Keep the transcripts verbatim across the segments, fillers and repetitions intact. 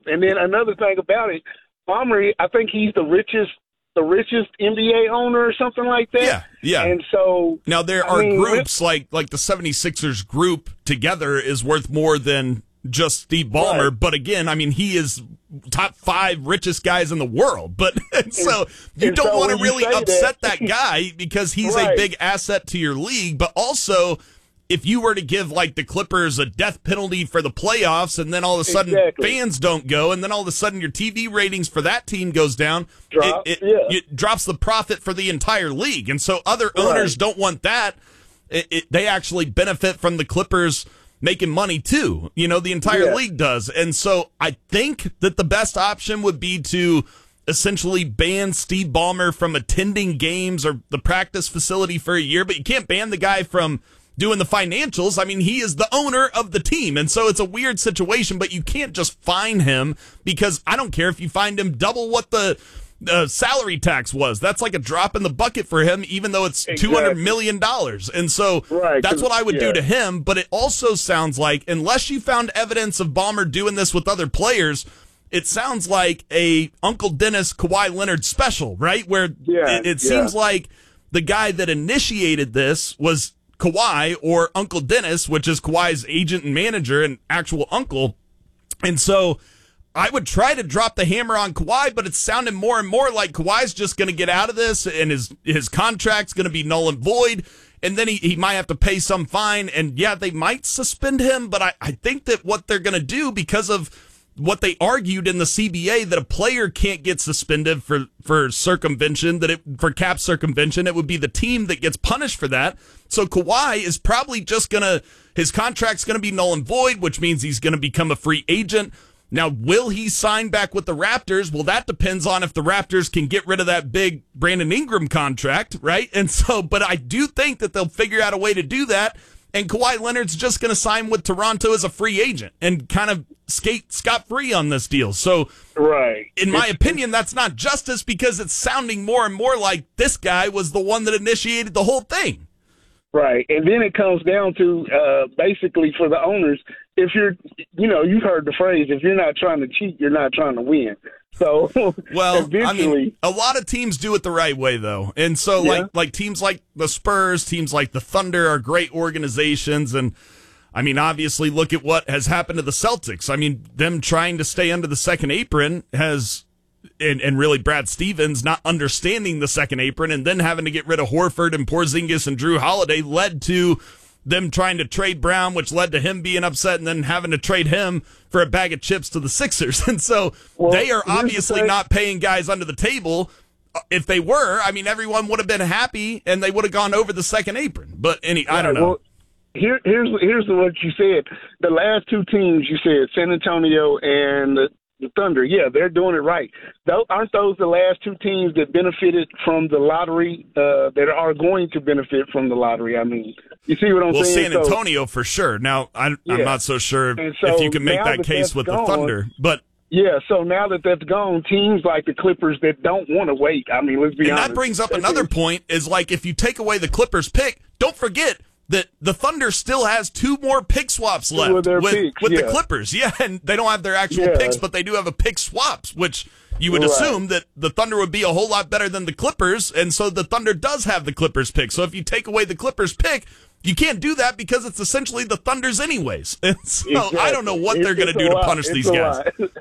And then another thing about it, Ballmer, I think he's the richest the richest N B A owner or something like that. Yeah, yeah. And so now there I are mean, groups like like the seventy-sixers group together is worth more than just Steve Ballmer. Right. But again, I mean, he is top five richest guys in the world. But and so you and don't so want to when you really say upset that, that guy because he's right. a big asset to your league. But also, if you were to give like the Clippers a death penalty for the playoffs and then all of a sudden exactly. fans don't go and then all of a sudden your T V ratings for that team goes down, Drop, it, it, yeah. it drops the profit for the entire league. And so other owners right. don't want that. It, it, they actually benefit from the Clippers making money too. You know, the entire yeah. league does. And so I think that the best option would be to essentially ban Steve Ballmer from attending games or the practice facility for a year, but you can't ban the guy from doing the financials. I mean, he is the owner of the team, and so it's a weird situation, but you can't just fine him because I don't care if you fined him double what the uh, salary tax was. That's like a drop in the bucket for him, even though it's exactly. two hundred million dollars. And so right, that's what I would yeah. do to him, but it also sounds like, unless you found evidence of Ballmer doing this with other players, it sounds like a Uncle Dennis Kawhi Leonard special, right? Where yeah, it, it yeah. seems like the guy that initiated this was Kawhi or Uncle Dennis, which is Kawhi's agent and manager and actual uncle. And so I would try to drop the hammer on Kawhi, but it's sounding more and more like Kawhi's just going to get out of this and his his contract's going to be null and void. And then he, he might have to pay some fine. And yeah, they might suspend him, but I, I think that what they're going to do, because of what they argued in the C B A, that a player can't get suspended for, for circumvention, that it, for cap circumvention, it would be the team that gets punished for that. So Kawhi is probably just going to, his contract's going to be null and void, which means he's going to become a free agent. Now, will he sign back with the Raptors? Well, that depends on if the Raptors can get rid of that big Brandon Ingram contract, right? And so, but I do think that they'll figure out a way to do that. And Kawhi Leonard's just going to sign with Toronto as a free agent and kind of skate scot-free on this deal. So, right. in my opinion, that's not justice because it's sounding more and more like this guy was the one that initiated the whole thing. Right. And then it comes down to uh, basically for the owners, if you're, you know, you've heard the phrase, if you're not trying to cheat, you're not trying to win. So, well, eventually, I mean, a lot of teams do it the right way, though. And so, yeah. like, like teams like the Spurs, teams like the Thunder are great organizations. And, I mean, obviously, look at what has happened to the Celtics. I mean, them trying to stay under the second apron has, and, and really Brad Stevens not understanding the second apron and then having to get rid of Horford and Porzingis and Drew Holiday led to them trying to trade Brown, which led to him being upset and then having to trade him for a bag of chips to the Sixers. And so well, they are obviously the not paying guys under the table. If they were, I mean, everyone would have been happy and they would have gone over the second apron. But any, I don't know. Well, here, here's here's what you said. The last two teams you said, San Antonio and the, the Thunder, yeah, they're doing it right. Those, aren't those the last two teams that benefited from the lottery, uh, that are going to benefit from the lottery? I mean, you see what I'm well, saying? Well, San Antonio so, for sure. Now, I, yeah. I'm not so sure so if you can make that, that case with gone, the Thunder, but yeah, so now that that's gone, teams like the Clippers that don't want to wait, I mean, let's be and honest. And that brings up another point is, like, if you take away the Clippers pick, don't forget that the Thunder still has two more pick swaps left with, picks, with yeah. the Clippers. Yeah, and they don't have their actual yeah. picks, but they do have a pick swaps, which you would right. assume that the Thunder would be a whole lot better than the Clippers, and so the Thunder does have the Clippers pick. So if you take away the Clippers pick, you can't do that because it's essentially the Thunder's anyways. And so exactly. I don't know what they're going to do to punish it's these guys.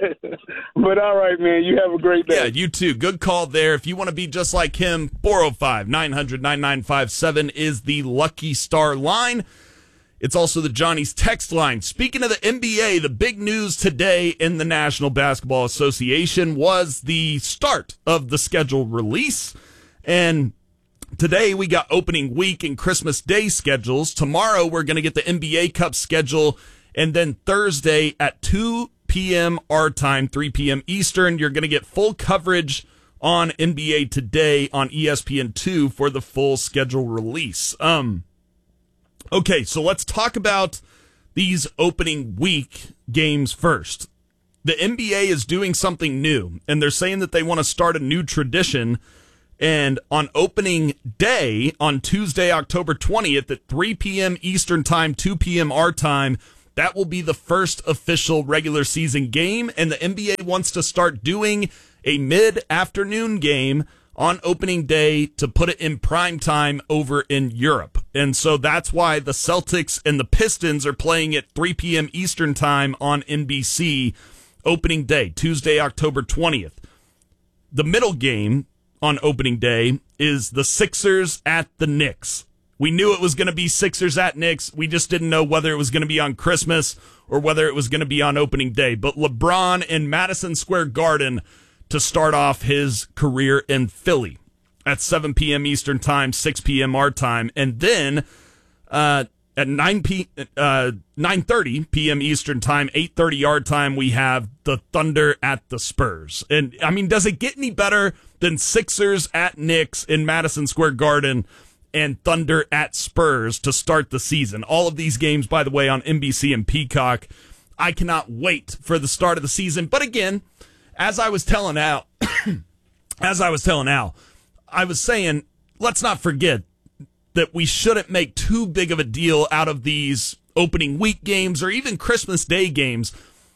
But all right, man, you have a great day. Yeah, you too. Good call there. If you want to be just like him, four oh five, nine hundred, ninety-nine fifty-seven is the Lucky Star line. It's also the Johnny's text line. Speaking of the N B A, the big news today in the National Basketball Association was the start of the schedule release. And today we got opening week and Christmas Day schedules. Tomorrow we're going to get the N B A Cup schedule. And then Thursday at two p.m. our time, three p.m. Eastern, you're going to get full coverage on N B A Today on E S P N two for the full schedule release. Um, okay, so let's talk about these opening week games first. The N B A is doing something new, and they're saying that they want to start a new tradition. And on opening day, on Tuesday, October twentieth, at three p.m. Eastern time, two p.m. our time, That will be the first official regular season game, and the N B A wants to start doing a mid-afternoon game on opening day to put it in prime time over in Europe. And so that's why the Celtics and the Pistons are playing at three p.m. Eastern time on N B C opening day, Tuesday, October twentieth. The middle game on opening day is the Sixers at the Knicks. We knew it was going to be Sixers at Knicks. We just didn't know whether it was going to be on Christmas or whether it was going to be on opening day. But LeBron in Madison Square Garden to start off his career in Philly at seven p.m. Eastern time, six p.m. our time. And then uh, at nine p uh, nine thirty p.m. Eastern time, eight thirty our time, we have the Thunder at the Spurs. And, I mean, does it get any better than Sixers at Knicks in Madison Square Garden and Thunder at Spurs to start the season? All of these games, by the way, on N B C and Peacock. I cannot wait for the start of the season. But again, as I was telling Al, as I was telling Al, I was saying, let's not forget that we shouldn't make too big of a deal out of these opening week games or even Christmas Day games.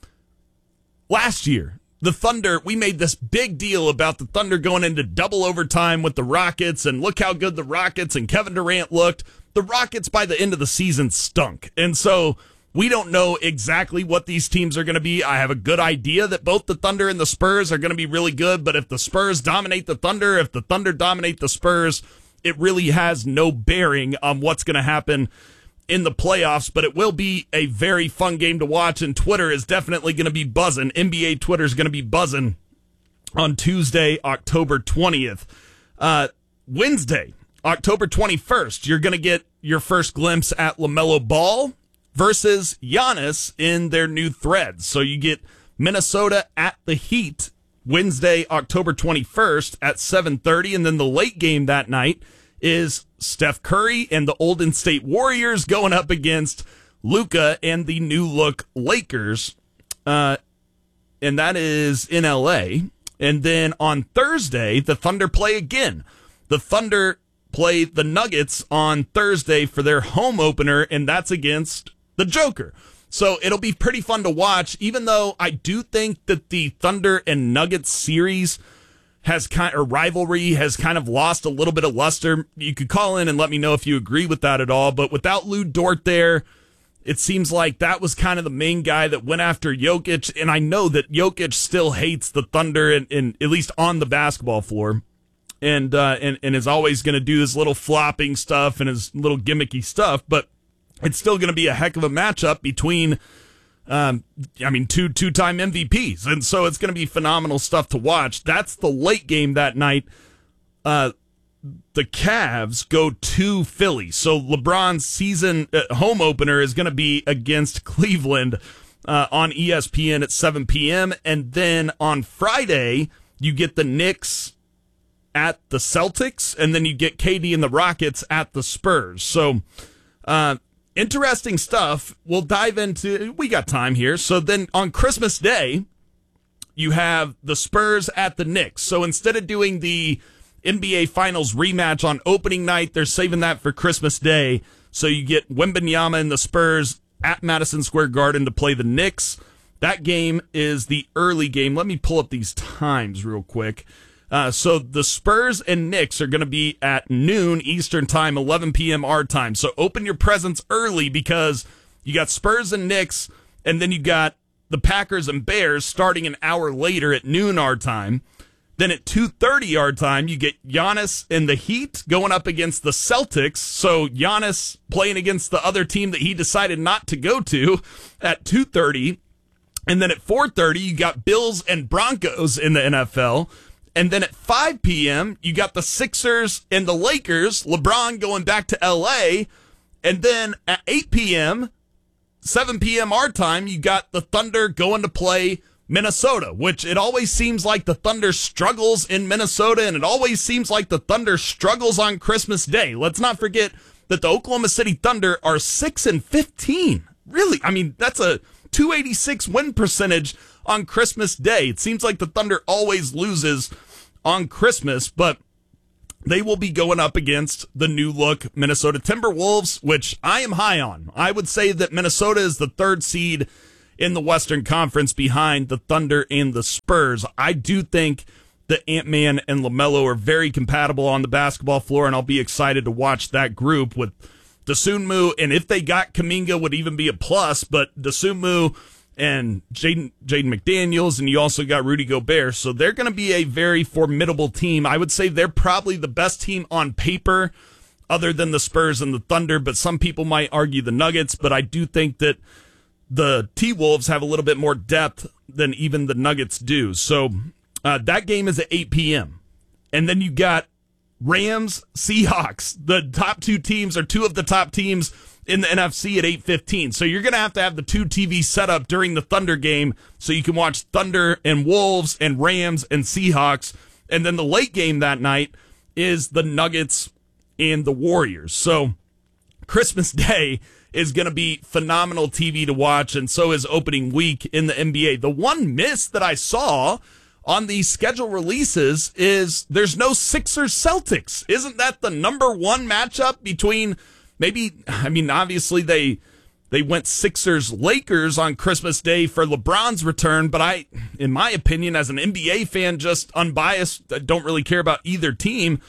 Last year, the Thunder, we made this big deal about the Thunder going into double overtime with the Rockets, and look how good the Rockets and Kevin Durant looked. The Rockets, by the end of the season, stunk. And so we don't know exactly what these teams are going to be. I have a good idea that both the Thunder and the Spurs are going to be really good, but if the Spurs dominate the Thunder, if the Thunder dominate the Spurs, it really has no bearing on what's going to happen in the playoffs, but it will be a very fun game to watch, and Twitter is definitely going to be buzzing. N B A Twitter is going to be buzzing on Tuesday, October twentieth. Uh, Wednesday, October twenty-first, you're going to get your first glimpse at LaMelo Ball versus Giannis in their new threads. So you get Minnesota at the Heat Wednesday, October twenty-first at seven thirty, and then the late game that night is Steph Curry and the Golden State Warriors going up against Luka and the new look Lakers. Uh, and that is in L A. And then on Thursday, the Thunder play again. The Thunder play the Nuggets on Thursday for their home opener, and that's against the Joker. So it'll be pretty fun to watch, even though I do think that the Thunder and Nuggets series has kind of, or rivalry has kind of lost a little bit of luster. You could call in and let me know if you agree with that at all. But without Lou Dort there, it seems like that was kind of the main guy that went after Jokic. And I know that Jokic still hates the Thunder, and, and at least on the basketball floor, and uh, and, and is always going to do this little flopping stuff and his little gimmicky stuff. But it's still going to be a heck of a matchup between Um, I mean, two two-time M V Ps, and so it's going to be phenomenal stuff to watch. That's the late game that night. Uh, the Cavs go to Philly, so LeBron's season uh, home opener is going to be against Cleveland uh, on E S P N at seven p.m., and then on Friday, you get the Knicks at the Celtics, and then you get K D and the Rockets at the Spurs. So, uh, interesting stuff. We'll dive into, we got time here. So then on Christmas Day, you have the Spurs at the Knicks. So instead of doing the N B A Finals rematch on opening night, they're saving that for Christmas Day. So you get Wembanyama and the Spurs at Madison Square Garden to play the Knicks. That game is the early game. Let me pull up these times real quick. Uh, so the Spurs and Knicks are going to be at noon Eastern time, eleven p.m. our time. So open your presents early, because you got Spurs and Knicks, and then you got the Packers and Bears starting an hour later at noon our time. Then at two thirty our time, you get Giannis and the Heat going up against the Celtics. So Giannis playing against the other team that he decided not to go to at two thirty. And then at four thirty, you got Bills and Broncos in the N F L. And then at five p.m., you got the Sixers and the Lakers, LeBron going back to L A. And then at eight p.m., seven p.m. our time, you got the Thunder going to play Minnesota, which it always seems like the Thunder struggles in Minnesota, and it always seems like the Thunder struggles on Christmas Day. Let's not forget that the Oklahoma City Thunder are six and fifteen. Really? I mean, that's a two eighty-six win percentage on Christmas Day. It seems like the Thunder always loses on Christmas, but they will be going up against the new look Minnesota Timberwolves, which I am high on. I would say that Minnesota is the third seed in the Western Conference behind the Thunder and the Spurs. I do think that Ant-Man and LaMelo are very compatible on the basketball floor, and I'll be excited to watch that group with Dosunmu, and if they got Kuminga would even be a plus, but Dosunmu and Jaden Jaden McDaniels, and you also got Rudy Gobert, so they're going to be a very formidable team. I would say they're probably the best team on paper other than the Spurs and the Thunder, but some people might argue the Nuggets, but I do think that the T-Wolves have a little bit more depth than even the Nuggets do. So uh, that game is at eight p.m. And then you got Rams, Seahawks. The top two teams are two of the top teams in the N F C at eight fifteen. So you're going to have to have the two T V set up during the Thunder game so you can watch Thunder and Wolves and Rams and Seahawks. And then the late game that night is the Nuggets and the Warriors. So Christmas Day is going to be phenomenal T V to watch, and so is opening week in the N B A. The one miss that I saw on the schedule releases is there's no Sixers Celtics. Isn't that the number one matchup between maybe, I mean, obviously they they went Sixers Lakers on Christmas Day for LeBron's return, but I, in my opinion, as an N B A fan, just unbiased, I don't really care about either team.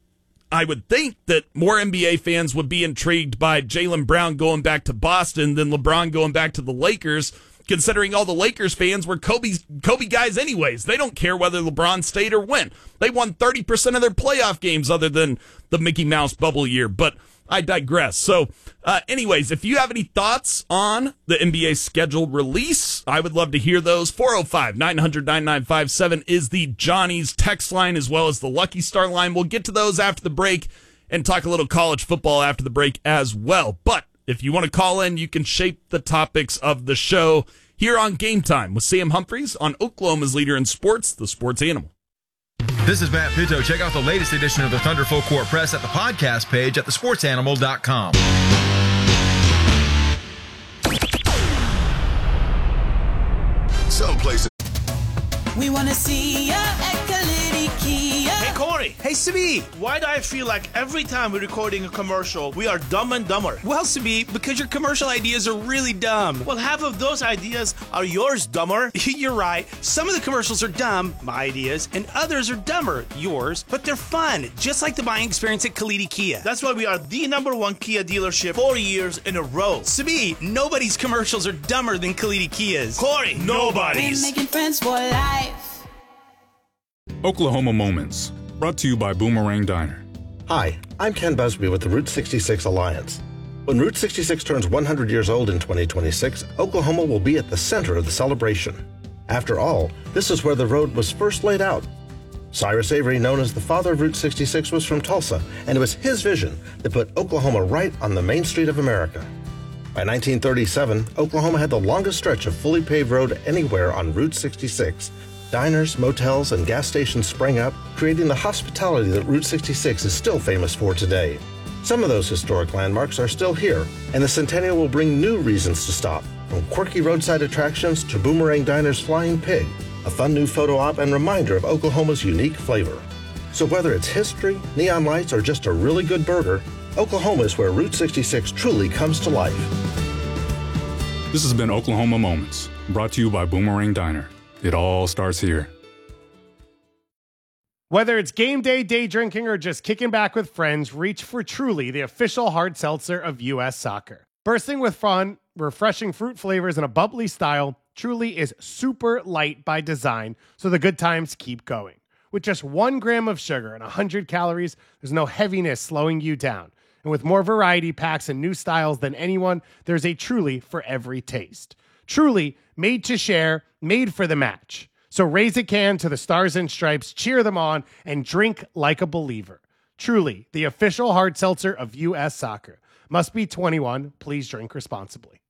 I would think that more N B A fans would be intrigued by Jaylen Brown going back to Boston than LeBron going back to the Lakers, considering all the Lakers fans were Kobe's, Kobe guys anyways. They don't care whether LeBron stayed or went. They won thirty percent of their playoff games other than the Mickey Mouse bubble year, but I digress. So, uh, anyways, if you have any thoughts on the N B A scheduled release, I would love to hear those. four oh five, nine hundred, ninety-nine fifty-seven is the Johnny's text line as well as the Lucky Star line. We'll get to those after the break and talk a little college football after the break as well. But if you want to call in, you can shape the topics of the show here on Game Time with Sam Humphreys on Oklahoma's leader in sports, the Sports Animal. This is Matt Pito. Check out the latest edition of the Thunder Full Court Press at the podcast page at the sports animal dot com. Some places. We want to see ya at Kalidi Kia. Hey, Corey. Hey, Sabi. Why do I feel like every time we're recording a commercial, we are dumb and dumber? Well, Sabi, because your commercial ideas are really dumb. Well, half of those ideas are yours, dumber. You're right. Some of the commercials are dumb, my ideas, and others are dumber, yours, but they're fun, just like the buying experience at Kalidi Kia. That's why we are the number one Kia dealership four years in a row. Sabi, nobody's commercials are dumber than Kalidi Kia's. Corey, nobody's. We're making friends for life. Oklahoma Moments, brought to you by Boomerang Diner. Hi, I'm Ken Busby with the Route sixty-six Alliance. When Route sixty-six turns one hundred years old in twenty twenty-six, Oklahoma will be at the center of the celebration. After all, this is where the road was first laid out. Cyrus Avery, known as the father of Route sixty-six, was from Tulsa, and it was his vision that put Oklahoma right on the main street of America. By nineteen thirty-seven, Oklahoma had the longest stretch of fully paved road anywhere on Route sixty-six. Diners, motels, and gas stations sprang up, creating the hospitality that Route sixty-six is still famous for today. Some of those historic landmarks are still here, and the Centennial will bring new reasons to stop, from quirky roadside attractions to Boomerang Diner's Flying Pig, a fun new photo op and reminder of Oklahoma's unique flavor. So whether it's history, neon lights, or just a really good burger, Oklahoma is where Route sixty-six truly comes to life. This has been Oklahoma Moments, brought to you by Boomerang Diner. It all starts here. Whether it's game day, day drinking, or just kicking back with friends, reach for Truly, the official hard seltzer of U S Soccer. Bursting with fun, refreshing fruit flavors, and a bubbly style, Truly is super light by design, so the good times keep going. With just one gram of sugar and one hundred calories, there's no heaviness slowing you down. And with more variety packs and new styles than anyone, there's a Truly for every taste. Truly, made to share, made for the match. So raise a can to the Stars and Stripes, cheer them on, and drink like a believer. Truly, the official hard seltzer of U S Soccer. Must be twenty-one. Please drink responsibly.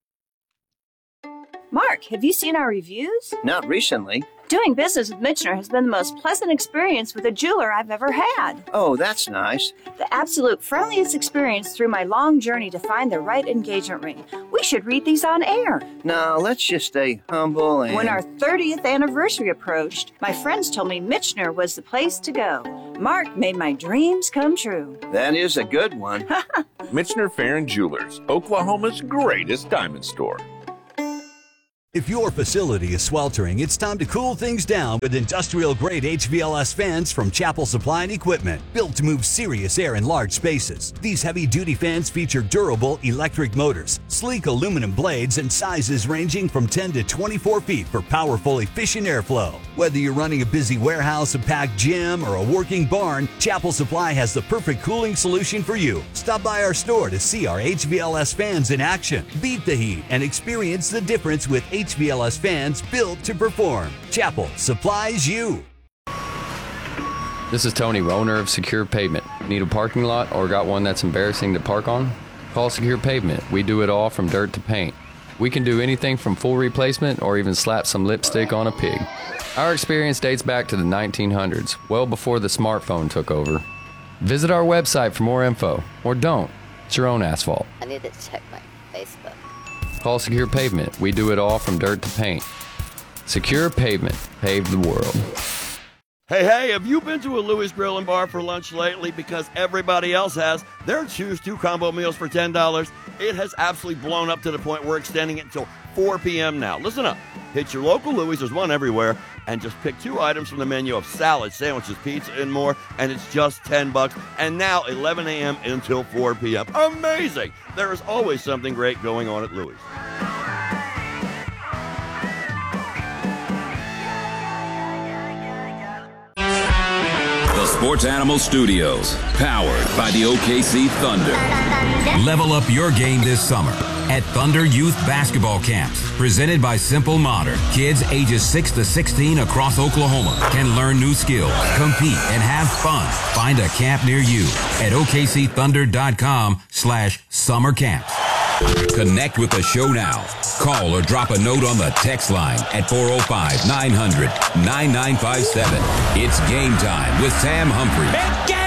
Mark, have you seen our reviews? Not recently. Doing business with Michener has been the most pleasant experience with a jeweler I've ever had. Oh, that's nice. The absolute friendliest experience through my long journey to find the right engagement ring. We should read these on air. No, let's just stay humble and... When our thirtieth anniversary approached, my friends told me Michener was the place to go. Mark made my dreams come true. That is a good one. Michener Farron Jewelers, Oklahoma's greatest diamond store. If your facility is sweltering, it's time to cool things down with industrial-grade H V L S fans from Chapel Supply and Equipment, built to move serious air in large spaces. These heavy-duty fans feature durable electric motors, sleek aluminum blades, and sizes ranging from ten to twenty-four feet for powerful, efficient airflow. Whether you're running a busy warehouse, a packed gym, or a working barn, Chapel Supply has the perfect cooling solution for you. Stop by our store to see our H V L S fans in action. Beat the heat and experience the difference with H V L S fans built to perform. Chapel supplies you. This is Tony, owner of Secure Pavement. Need a parking lot or got one that's embarrassing to park on? Call Secure Pavement. We do it all from dirt to paint. We can do anything from full replacement or even slap some lipstick on a pig. Our experience dates back to the nineteen hundreds, well before the smartphone took over. Visit our website for more info, or don't. It's your own asphalt. I need to check my Facebook. Call Secure Pavement. We do it all from dirt to paint. Secure Pavement. Pave the world. Hey, hey, have you been to a Louis Grill and Bar for lunch lately? Because everybody else has. Their Choose two combo meals for ten dollars. It has absolutely blown up to the point we're extending it until four p.m. now. Listen up. Hit your local Louis, there's one everywhere, and just pick two items from the menu of salad, sandwiches, pizza, and more, and it's just ten bucks. And now eleven a.m. until four p.m. Amazing! There is always something great going on at Louis. The Sports Animal Studios, powered by the O K C Thunder. Level up your game this summer at Thunder Youth Basketball Camps, presented by Simple Modern. Kids ages six to sixteen across Oklahoma can learn new skills, compete, and have fun. Find a camp near you at O K C thunder dot com slash summer camps. Connect with the show now. Call or drop a note on the text line at four oh five, nine hundred, nine nine five seven. It's game time with Sam Humphrey.